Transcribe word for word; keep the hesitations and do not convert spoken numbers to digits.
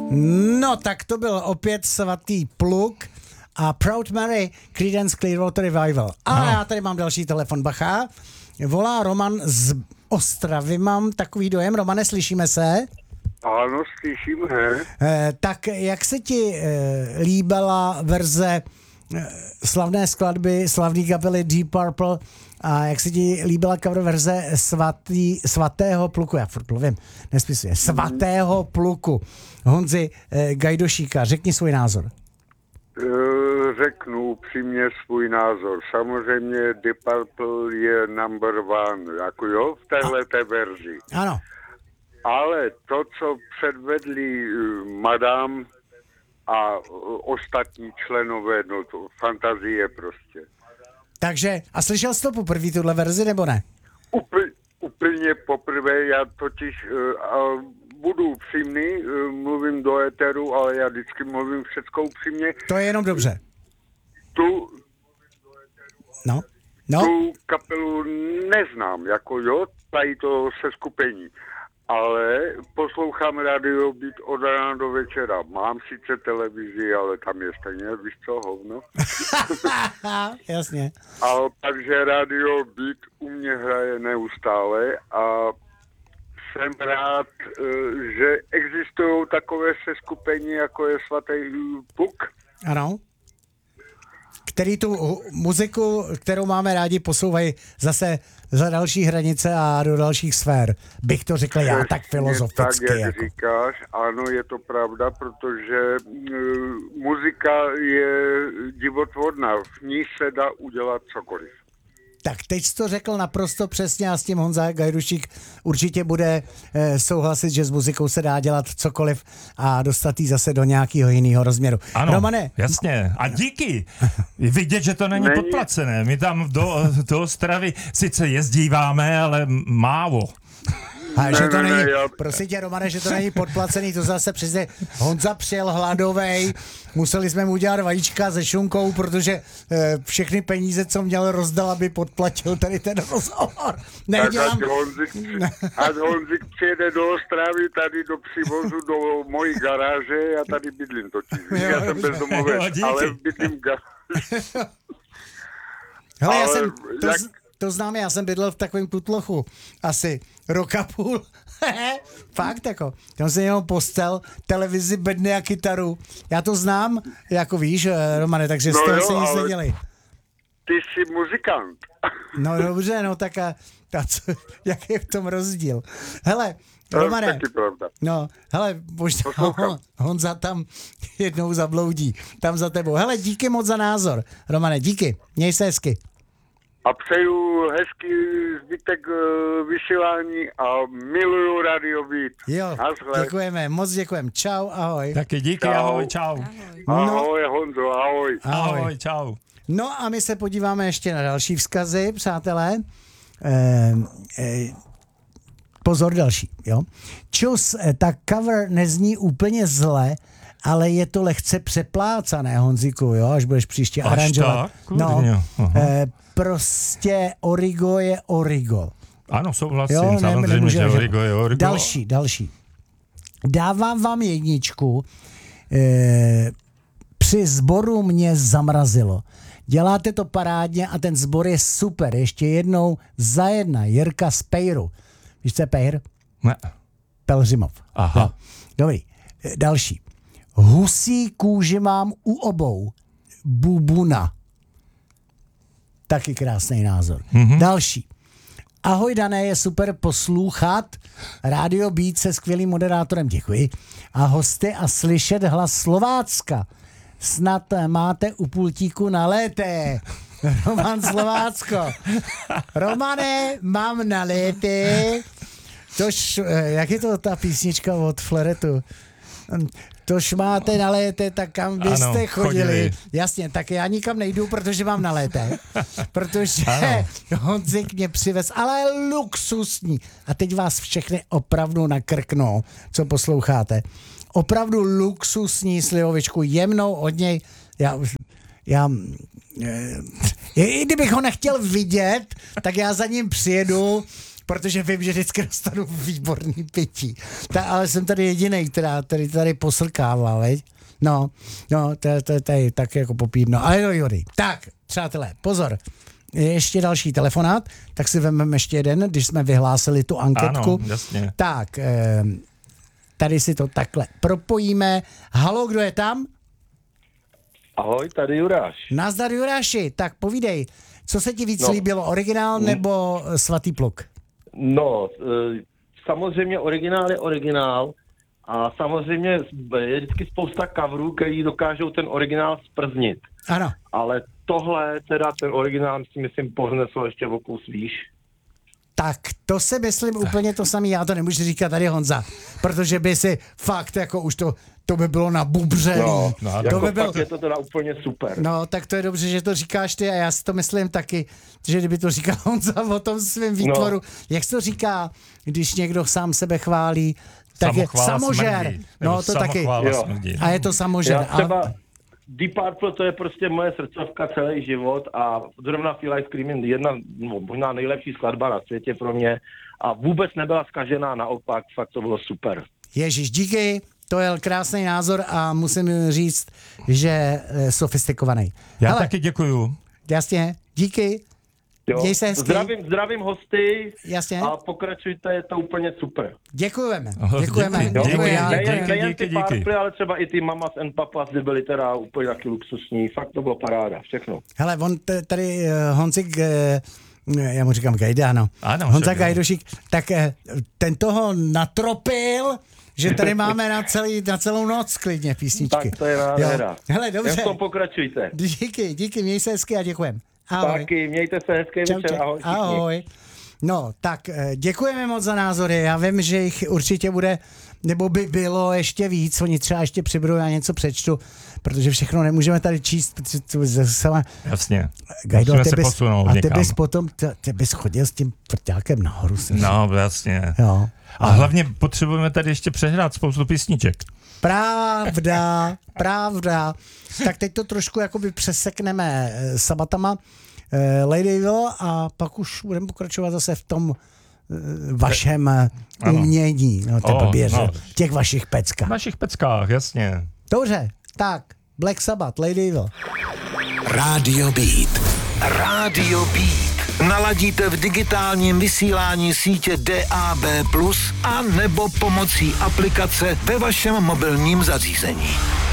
No, tak to byl opět svatý pluk a Proud Mary, Creedence Clearwater Revival. A no. Já tady mám další telefon, bacha. Volá Roman z Ostravy, mám takový dojem. Romane, slyšíme se? Ano, slyšíme. Eh, tak jak se ti eh, líbila verze eh, slavné skladby, slavný kapely Deep Purple a jak se ti líbila cover verze svatý, svatého pluku, já furt mluvím, nespisuje, svatého pluku Honzy eh, Gajdošíka. Řekni svůj názor. Řeknu upřímně svůj názor. Samozřejmě Deep Purple je number one, jako jo, v téhleté verzi. Ano. Ale to, co předvedli madam a ostatní členové, no to fantazie prostě. Takže, a slyšel jsi to poprvé, tuhle verzi, nebo ne? Úplně, úplně poprvé, já totiž uh, budu upřímný, uh, mluvím do éteru, ale já vždycky mluvím všecko upřímně. To je jenom dobře. Tu, no, no. tu kapelu neznám, jako jo, tady to seskupení. Ale poslouchám Radio Beat od rána do večera. Mám sice televizi, ale tam je stejně, víš co, hovno. Jasně. A takže Radio Beat u mě hraje neustále a jsem rád, že existují takové seskupení, jako je Svatý pluk. Ano. Který tu muziku, kterou máme rádi, posouvají zase za další hranice a do dalších sfér. Bych to řekl já tak filozoficky. Tak, jak jako. říkáš, ano, je to pravda, protože uh, muzika je divotvorná, v ní se dá udělat cokoliv. Tak teď jsi to řekl naprosto přesně a s tím Honza Gajdušík určitě bude eh, souhlasit, že s muzikou se dá dělat cokoliv a dostat jí zase do nějakého jiného rozměru. Ano, Romane, jasně. A díky. Vidět, že to není, není podplacené. My tam do, do Ostravy sice jezdíváme, ale málo. A ne, že to ne, není, ne, já... prosím tě, Romane, že to není podplacený, to zase přesně Honza přijel hladovej, museli jsme mu udělat vajíčka se šunkou, protože e, všechny peníze, co měl, rozdal, aby podplatil tady ten rozhovor. Nedělám... Tak ať Honzik přijede do Ostravy, tady do přivozu, do mojí garáže, já tady bydlím totiž. Jo, já jsem bezdomovec, ale bydlím garáže. Hele, ale já jsem... To jak... To znám, já jsem bydlel v takovém tutlochu asi roka půl. Fakt jako. Tam jsem měl postel, televizi, bedny a kytaru. Já to znám, jako víš, Romane, takže no z toho jo, se nic nedělej. Ty jsi muzikant. No dobře, no tak a, a co, jak je v tom rozdíl? Hele, to Romane, taky pravda. No, hele, možná Hon, Honza tam jednou zabloudí, tam za tebou. Hele, díky moc za názor. Romane, díky, měj se hezky. A přeju hezký zbytek uh, vysílání a miluju Radio Beat. Jo, děkujeme, moc děkujeme. Čau, ahoj. Taky díky, čau. ahoj, čau. Ahoj, ahoj Honzo, ahoj. ahoj. Ahoj, čau. No a my se podíváme ještě na další vzkazy, přátelé. Eh, eh, pozor, další, jo. Čus, ta cover nezní úplně zle, ale je to lehce přeplácané, Honziku, jo, až budeš příště až aranžovat. Tak? No, eh, prostě Origo je Origo. Ano, souhlasím, jo, samozřejmě, ne, že Origo je Origo. Další, další. Dávám vám jedničku. Eh, při sboru mě zamrazilo. Děláte to parádně a ten sbor je super. Ještě jednou za jedna. Jirka z Pejru. Víš, co je Pejr? Ne. Pelhřimov. Aha. No. Dobrý. Eh, další. Husí kůži mám u obou. Bubuna. Taky krásný názor. Mm-hmm. Další. Ahoj Dané, je super poslouchat Radio Beat se skvělým moderátorem. Děkuji. A hosty a slyšet hlas Slovácka. Snad máte u pultíku nalété. Roman Slovácko. Romane, mám nalété. Tož, jak je to ta písnička od Fleretu? Tož máte nalété, tak kam byste ano, chodili. chodili. Jasně, tak já nikam nejdu, protože mám nalété. Protože Honzik mě přivez, ale luxusní. A teď vás všechny opravdu nakrknou, co posloucháte. Opravdu luxusní slivovičku, jemnou od něj. Já, já, i kdybych ho nechtěl vidět, tak já za ním přijedu, protože vím, že vždycky dostanu výborný pití. Ta, ale jsem tady jedinej, která tady, tady poslkává, veď? No, no, to, to, to je tak jako popídno. Ale no, Jury. Tak, přátelé, pozor. Ještě další telefonát, tak si vezmeme ještě jeden, když jsme vyhlásili tu anketku. Ano, jasně. Tak, eh, tady si to takhle propojíme. Halo, kdo je tam? Ahoj, tady Juráš. Nazdar, Juráši. Tak povídej, co se ti víc No. líbilo, originál nebo Svatý pluk? No, e, samozřejmě originál je originál a samozřejmě je vždycky spousta coverů, který dokážou ten originál sprznit. Ano. Ale tohle, teda ten originál si myslím povznesl ještě o kus výš. Tak to si myslím úplně to samé, já to nemůžu říkat tady Honza, protože by si fakt jako už to, to by bylo na bubře. No, no, no to jako by byl... fakt je to teda úplně super. No, tak to je dobře, že to říkáš ty a já si to myslím taky, že kdyby to říkal Honza o tom svém výtvoru, no. Jak se to říká, když někdo sám sebe chválí, tak Samochvála je samožér. smrdí. No, to taky. Samochvála smrdí. A je to samožér. Já třeba A... Deep Purple to je prostě moje srdcovka celý život a zrovna Feel Like Screaming jedna, no, možná nejlepší skladba na světě pro mě a vůbec nebyla zkažená, naopak, fakt to bylo super. Ježíš, díky, to je krásný názor a musím říct, že je sofistikovaný. Já Hele, taky děkuju. Jasně, díky. Jo. Měj se hezky. Zdravím, zdravím hosty Jasně. a pokračujte, je to úplně super. Děkujeme. Oh, Děkujeme. díky, Děkuji, díky, já- díky, Nejen, nejen díky, ty díky. Purple, ale třeba i ty Mamas and Papas, ty byly teda úplně taky luxusní. Fakt to bylo paráda, všechno. Hele, on t- tady uh, Honzik, uh, já mu říkám Gajda, ano. Ano, Honza však jo. Gajdošík, tak uh, ten toho natropil, že tady máme na, celý, na celou noc klidně písničky. Tak to je nádhera. Jo. Hele, dobře. Jen v tom pokračujte. Díky, díky, měj se hezky a děkujem. Ahoj. Taky, mějte se hezký Čau, večer, čau. ahoj. všichni. Ahoj. No, tak eh, děkujeme moc za názory. Já vím, že jich určitě bude, nebo by bylo ještě víc. Oni třeba ještě přibudou, já něco přečtu, protože všechno nemůžeme tady číst. protože to sama... Jasně. Gajdo, Musíme a ty se bys, posunout a ty někam. bys potom, ty, ty bys chodil s tím vrťákem nahoru. jsem No, jasně. si- Jo. A hlavně potřebujeme tady ještě přehrát spoustu písniček. Pravda, pravda. Tak teď to trošku jakoby přesekneme eh, sabatama eh, Lady Evil a pak už budeme pokračovat zase v tom eh, vašem eh, Ano. umění. No to O, blbě, no. že? V těch vašich V peckách. našich peckách, jasně. Dobře, tak, Black Sabbath, Lady Evil. Rádio Beat. Rádio Beat. Naladíte v digitálním vysílání sítě D A B plus, a nebo pomocí aplikace ve vašem mobilním zařízení.